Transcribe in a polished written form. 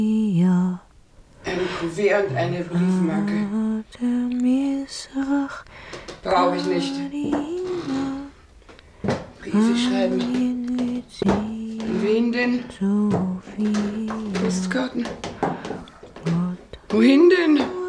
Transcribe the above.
Ein Kuvert und eine Briefmarke. Brauche ich nicht. Briefe schreiben. An wen denn? Postkarten. Wohin denn?